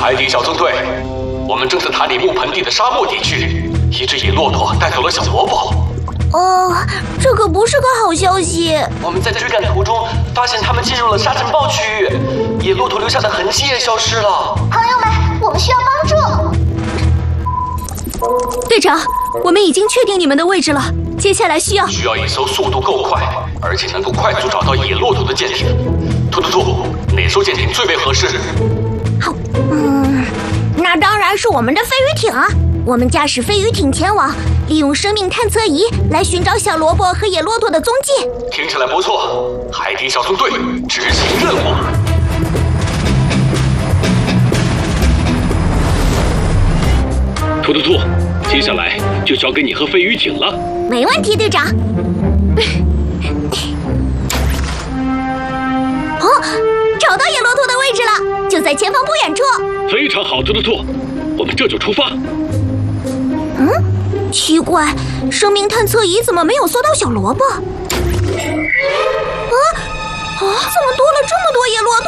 海底小纵队，我们正在塔里木盆地的沙漠地区，一只野骆驼带走了小萝卜。 这可不是个好消息。 我们在追赶途中发现他们进入了沙尘暴区域，野骆驼留下的痕迹也消失了。 朋友们，我们需要帮助。队长，我们已经确定你们的位置了，接下来需要一艘速度够快，而且能够快速找到野骆驼的舰艇。兔，哪艘舰艇最为合适？ 那当然是我们的飞鱼艇啊！我们驾驶飞鱼艇前往，利用生命探测仪来寻找小萝卜和野骆驼的踪迹。 听起来不错，海底小纵队执行任务。兔，接下来就交给你和飞鱼艇了。 没问题，队长。找到野骆驼的位置了，就在前方不远处。 非常好，兔，我们这就出发。 奇怪，生命探测仪怎么没有搜到小萝卜？怎么多了这么多野骆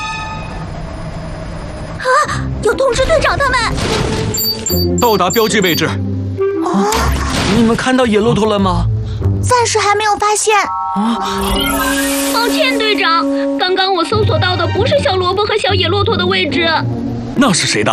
驼？有通知队长他们。 到达标记位置。 你们看到野骆驼了吗？ 暂时还没有发现。 抱歉，队长，刚刚我搜索到的不是小萝卜和小野骆驼的位置。 那是谁的？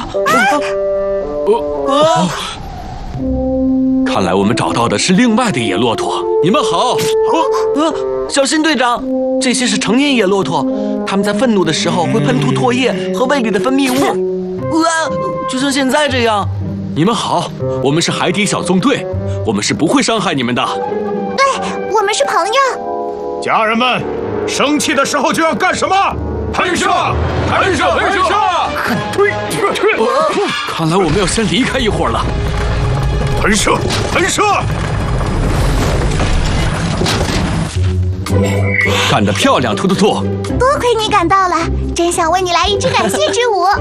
看来我们找到的是另外的野骆驼。你们好。 小心，队长，这些是成年野骆驼，它们在愤怒的时候会喷吐唾液和胃里的分泌物。就像现在这样。 你们好，我们是海底小纵队，我们是不会伤害你们的。 对，我们是朋友。 家人们，生气的时候就要干什么？喷射！喷射！喷射！ 看来我们要先离开一会儿了。 喷射！喷射！ 干得漂亮，兔！ 多亏你赶到了，真想为你来一支感谢之舞。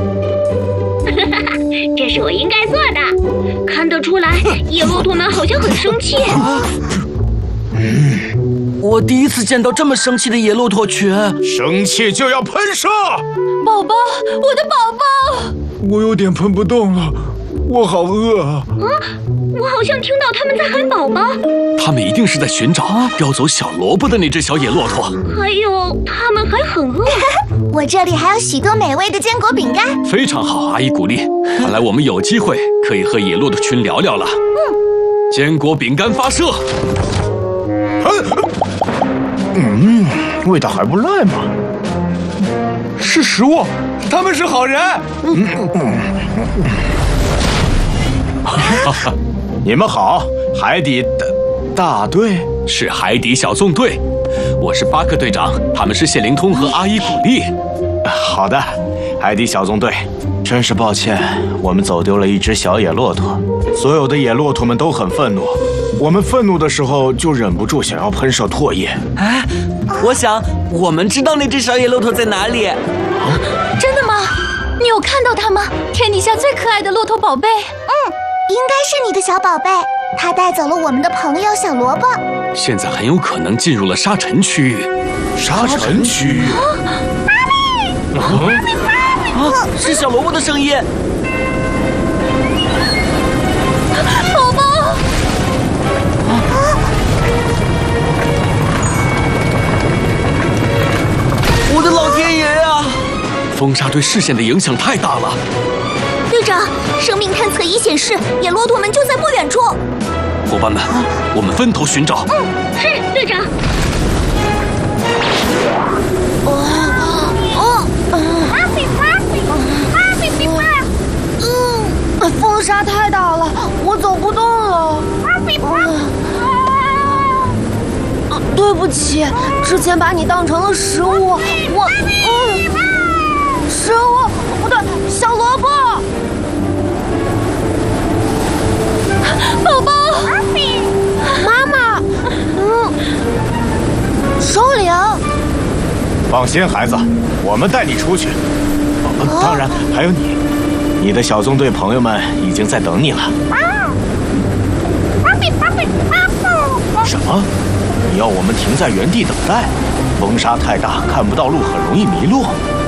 这是我应该做的。看得出来，野骆驼们好像很生气。 我第一次见到这么生气的野骆驼群。 生气就要喷射！ 宝宝，我的宝宝！ 我有点喷不动了，我好饿啊！ 我好像听到他们在喊宝宝。 他们一定是在寻找叼走小萝卜的那只小野骆驼。 还有，他们还很饿。 我这里还有许多美味的坚果饼干。 非常好，阿姨鼓励。看来我们有机会可以和野骆驼群聊聊了。坚果饼干发射。 味道还不赖嘛。是食物，他们是好人。你们好，海底大队是海底小纵队，我是巴克队长，他们是谢灵通和阿依古丽。 好的，海底小纵队，真是抱歉，我们走丢了一只小野骆驼，所有的野骆驼们都很愤怒，我们愤怒的时候就忍不住想要喷射唾液。 我想我们知道那只小野骆驼在哪里。 真的吗？你有看到它吗？天底下最可爱的骆驼宝贝。 应该是你的小宝贝，他带走了我们的朋友小萝卜。 现在很有可能进入了沙尘区域。 沙尘区域？ 是小萝卜的声音。 宝宝！ 我的老天爷啊！ 风沙对视线的影响太大了。 队长，生命探测仪显示野骆驼们就在不远处。 伙伴们，我们分头寻找。 是队长。 风沙太大了，我走不动了。对不起，之前把你当成了食物，食物不对，小萝卜。 宝宝， 妈妈，首领， 放心，孩子，我们带你出去。当然还有你，你的小纵队朋友们已经在等你了。什么？你要我们停在原地等待？风沙太大，看不到路，很容易迷路。